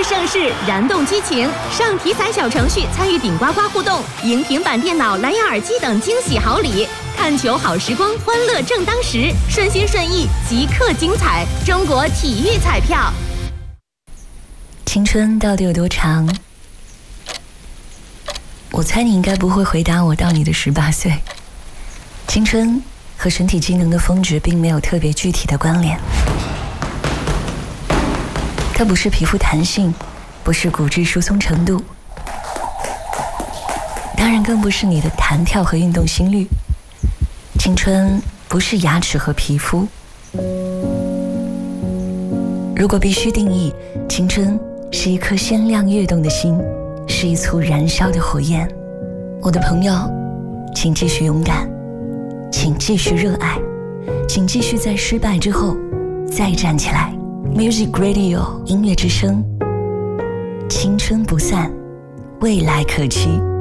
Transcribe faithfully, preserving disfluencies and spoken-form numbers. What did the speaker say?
盛世，燃动激情。上体彩小程序参与顶呱呱互动，赢平板电脑、蓝牙耳机等惊喜好礼。看球好时光，欢乐正当时，顺心顺意，即刻精彩。中国体育彩票。 青春到底有多长？我猜你应该不会回答我到你的十八岁。青春和身体机能的峰值并没有特别具体的关联。它不是皮肤弹性，不是骨质疏松程度，当然更不是你的弹跳和运动心率。青春不是牙齿和皮肤。如果必须定义，青春是一颗鲜亮跃动的心，是一簇燃烧的火焰。我的朋友，请继续勇敢，请继续热爱，请继续在失败之后再站起来。Music Radio 音乐之声，青春不散，未来可期。